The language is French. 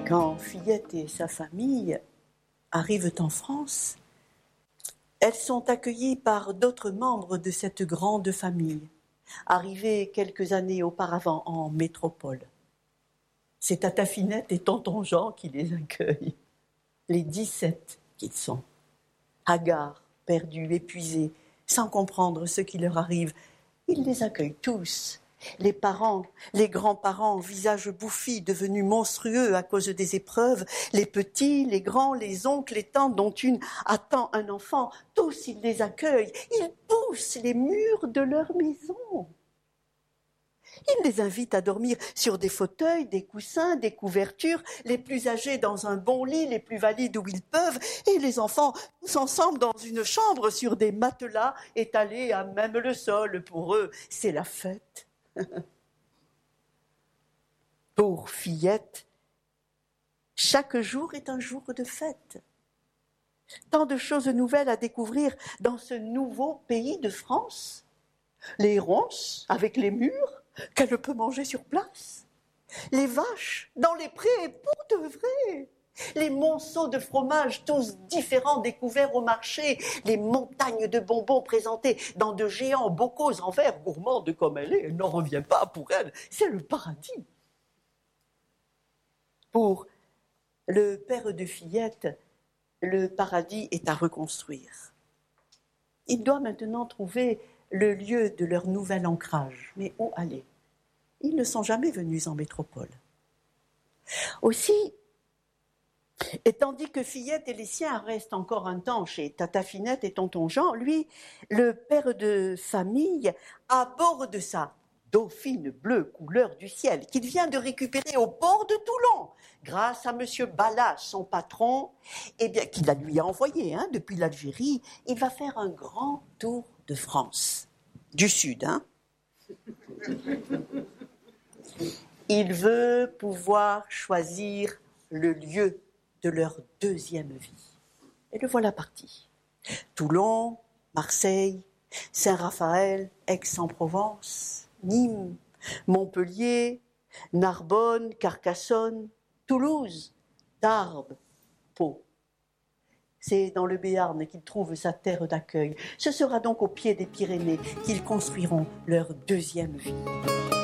Quand Fillette et sa famille arrivent en France, elles sont accueillies par d'autres membres de cette grande famille, arrivés quelques années auparavant en métropole. C'est Tata Finette et Tonton Jean qui les accueillent, les 17 qu'ils sont, hagards, perdus, épuisés, sans comprendre ce qui leur arrive. Ils les accueillent tous. Les parents, les grands-parents, visages bouffis, devenus monstrueux à cause des épreuves, les petits, les grands, les oncles, les tantes, dont une attend un enfant, tous ils les accueillent, ils poussent les murs de leur maison. Ils les invitent à dormir sur des fauteuils, des coussins, des couvertures, les plus âgés dans un bon lit, les plus valides où ils peuvent, et les enfants tous ensemble dans une chambre sur des matelas étalés à même le sol. Pour eux, c'est la fête. Pour Fillette, chaque jour est un jour de fête. Tant de choses nouvelles à découvrir dans ce nouveau pays de France. Les ronces avec les mûres qu'elle peut manger sur place. Les vaches dans les prés pour de vrai. Les monceaux de fromage, tous différents, découverts au marché, les montagnes de bonbons présentées dans de géants bocaux en verre, gourmande comme elle n'en revient pas pour elle, c'est le paradis. Pour le père de Fillette, le paradis est à reconstruire. Il doit maintenant trouver le lieu de leur nouvel ancrage. Mais où aller ? Ils ne sont jamais venus en métropole. Aussi, et tandis que Fillette et les siens restent encore un temps chez Tata Finette et Tonton Jean, lui, le père de famille, aborde sa dauphine bleue couleur du ciel qu'il vient de récupérer au port de Toulon grâce à Monsieur Ballas, son patron, eh bien, qui la lui a envoyé depuis l'Algérie. Il va faire un grand tour de France, du Sud. Il veut pouvoir choisir le lieu de leur deuxième vie. Et le voilà parti. Toulon, Marseille, Saint-Raphaël, Aix-en-Provence, Nîmes, Montpellier, Narbonne, Carcassonne, Toulouse, Tarbes, Pau. C'est dans le Béarn qu'ils trouvent sa terre d'accueil. Ce sera donc au pied des Pyrénées qu'ils construiront leur deuxième vie.